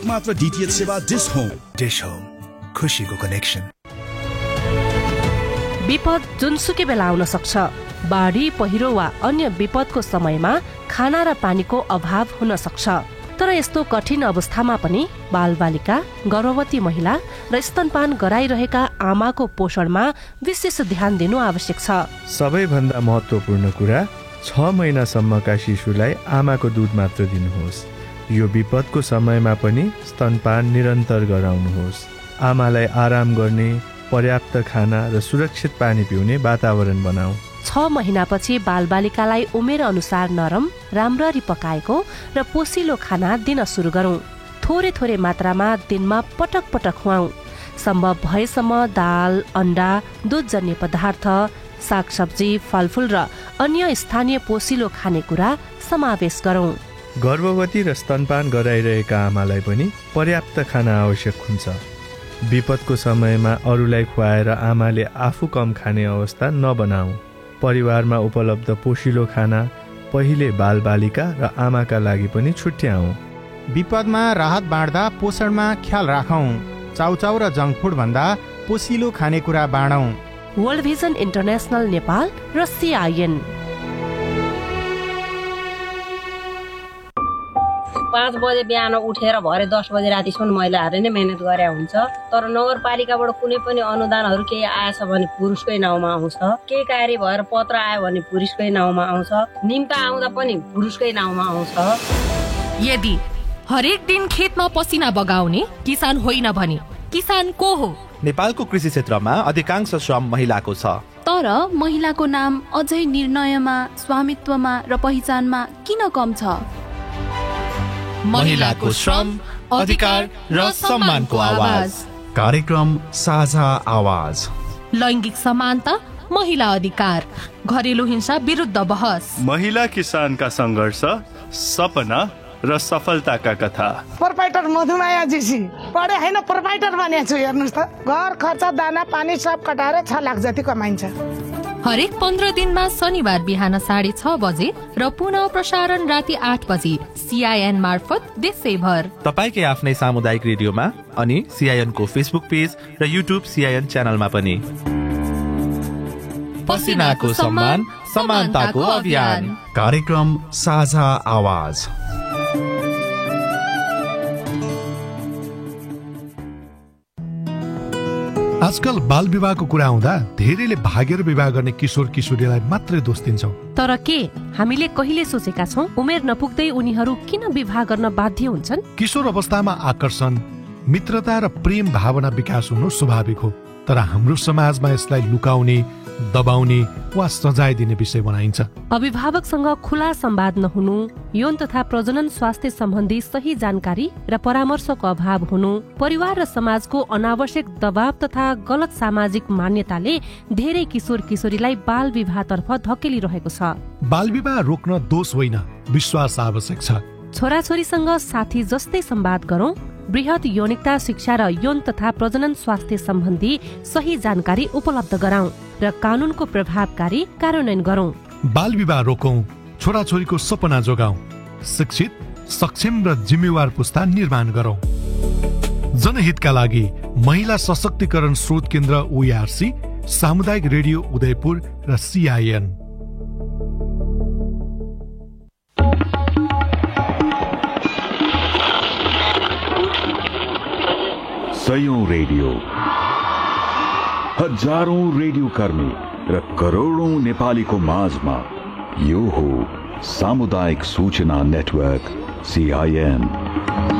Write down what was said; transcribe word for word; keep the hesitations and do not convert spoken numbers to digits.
मात्र डीटीएच सेवा dish home. Dish home, खुशीको कनेक्सन। विपद जुनसुकै बेला आउन सक्छ। बाढी, पहिरो वा अन्य विपदको समयमा खाना र पानीको अभाव हुन सक्छ। तर यस्तो कठिन अवस्थामा पनि बालबालिका, गर्भवती महिला र स्तनपान गराइरहेका आमाको पोषणमा विशेष ध्यान दिनु आवश्यक छ। सबैभन्दा महत्त्वपूर्ण कुरा, छ महिनासम्मका शिशुलाई आमाको दुध मात्र दिनुहोस्। यो विपदको समयमा पनि स्तनपान निरन्तर गराउनुहोस्। आमालाई आराम गर्ने, पर्याप्त खाना र सुरक्षित पानी पिउने वातावरण बनाऊ। छ महिनापछि बालबालिकालाई उमेर अनुसार नरम, राम्ररी पकाएको र पोसिलो खाना दिन सुरु गरौं। थोरै थोरै मात्रामा दिनमा पटक पटक खुवाऊ। सम्भव भएसम्म दाल, अन्डा, दुधजन्य पदार्थ, सागसब्जी, फलफूल र अन्य स्थानीय पोसिलो खानेकुरा समावेश गरौं। गर्भवती र स्तनपान गराइरहेका आमालाई पनि पर्याप्त खाना आवश्यक हुन्छ। विपदको समयमा अरूलाई खुवाएर आमाले आफू कम खाने अवस्था नबनाऊ। परिवारमा उपलब्ध पोषिलो खाना पहिले बालबालिका र आमाका लागि पनि छुट्याऊ। विपदमा राहत बाँड्दा पोषणमा ख्याल राखौं। चाउचाउ र जङ्क फुड भन्दा पोसिलो खानेकुरा बाँडौं। वर्ल्ड भिजन इन्टरनेशनल नेपाल र सीआईएन। पाँच बजे बिहान उठेर भरे दस बजे रातिसम्म महिलाहरूले नै मेहनत गरे हुन्छ। तर नगरपालिकाबाट कुनै पनि अनुदानहरू केही आएछ भने पुरुषकै नाउँमा आउँछ। केही कार्य भएर पत्र आयो भने पुरुषकै नाउँमा आउँछ। निम्ता आउँदा पनि पुरुषकै नाउँमा आउँछ। यदि हरेक दिन खेतमा पसिना बगाउने किसान होइन भने किसान को हो? नेपालको कृषि क्षेत्रमा अधिकांश श्रम महिलाको छ। तर महिलाको नाम अझै निर्णयमा, स्वामित्वमा र पहिचानमा किन कम छ? महिलाको श्रम, अधिकार र सम्मानको आवाज। कार्यक्रम साझा आवाज। लैङ्गिक समानता, महिला अधिकार, घरेलु हिंसा विरुद्ध बहस, महिला किसानका सङ्घर्ष, सपना र सफलताका कथा। प्रोपाइटर मधुमाया जीसी पढे हैन, प्रोपाइटर बनेको छु। हेर्नुस् त, घर खर्च, दाना पानी सब कटाएर छ लाख जति कमाइन्छ। हरेक पन्ध्र दिनमा शनिबार बिहान साढे छ बजे र पुनः प्रसारण राति आठ बजे सीआईएन मार्फत देशैभर। तपाईकै आफ्नै सामुदायिक रेडियोमा अनि सीआईएन को फेसबुक पेज र युट्युब सीआईएन च्यानलमा पनि। पसिनाको सम्मान, समानताको अभियान। कार्यक्रम साझा आवाज। आजकल बाल विवाहको कुरा आउँदा धेरैले भागेर विवाह गर्ने किशोर किशोरीलाई मात्रै दोष दिन्छौँ। तर के हामीले कहिले सोचेका छौँ उमेर नपुग्दै उनीहरू किन विवाह गर्न बाध्य हुन्छन्? किशोर अवस्थामा आकर्षण, मित्रता र प्रेम भावना विकास हुनु स्वाभाविक हो। तर हाम्रो समाजमा यसलाई लुकाउने, दबाउने वा सजाय दिने विषय बनाइन्छ। अभिभावकसँग खुला संवाद नहुनु, यौन तथा प्रजनन स्वास्थ्य सम्बन्धी सही जानकारी र परामर्शको अभाव हुनु, परिवार र समाजको अनावश्यक दबाव तथा गलत सामाजिक मान्यताले धेरै किशोर किशोरीलाई बाल विवाहतर्फ धकेलिरहेको छ। बाल विवाह रोक्न दोष होइन, विश्वास आवश्यक छ। छोराछोरीसँग साथी जस्तै संवाद गरौं, बृहत यौनिकता शिक्षा र यौन तथा प्रजनन स्वास्थ्य सम्बन्धी सही जानकारी उपलब्ध गराउँ र कानूनको प्रभावकारी कार्यान्वयन गरौं। बाल विवाह रोकौं, छोराछोरीको सपना जोगाउँ, शिक्षित, सक्षम र जिम्मेवार पुस्ता निर्माण गरौं। जनहितका लागि महिला सशक्तिकरण स्रोत केन्द्र ओआरसी, सामुदायिक रेडियो उदयपुर र सीआईएन। सयौं रेडियो, हजारौं रेडियो कर्मी र करोडौं नेपालीको माझमा यो हो सामुदायिक सूचना नेटवर्क सीआईएन।